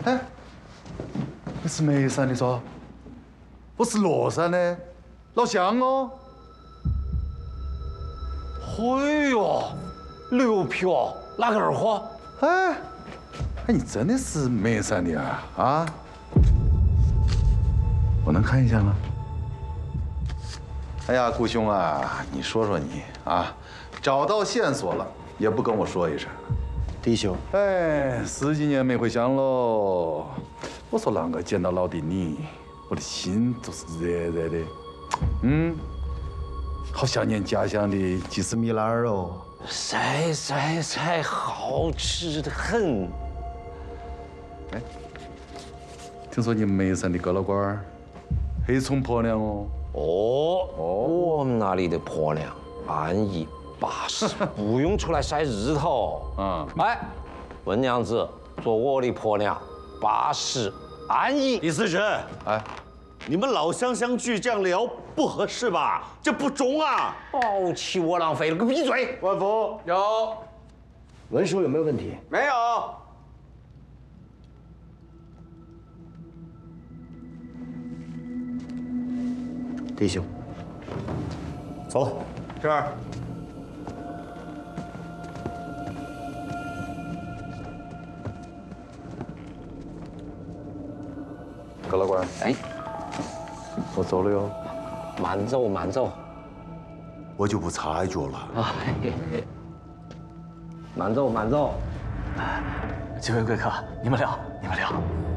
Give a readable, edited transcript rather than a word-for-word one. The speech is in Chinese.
哎，你是眉山的嗦？我是乐山的，老乡哦。 嘿呦，牛皮哦，哪个二货？ 哎，你真的是眉山的啊？啊？我能看一下吗？哎呀，顾兄啊，你说说你啊，找到线索了也不跟我说一声。 弟兄， 哎，十几年没回乡喽。我说啷个见到老弟你，我的心都是热热的。好想念家乡的鸡丝米拉儿哦。 晒，好吃的很。 哎，听说你眉山的哥老倌儿黑葱婆娘哦。 我们那里的婆娘安逸巴适，不用出来晒日头。哎，温娘子做我的婆娘，巴适安逸。 李思辰， 哎， 你们老乡相聚这样聊不合适吧？这不中啊！ 抱起窝囊废了，给我闭嘴！ 官府有文书有没有问题？ 没有？ 弟兄，走了。 是。 哥老倌儿， 哎， 我走了哟。 慢走慢走。 我就不插一脚了。 啊，慢走慢走。 几位贵客，你们聊。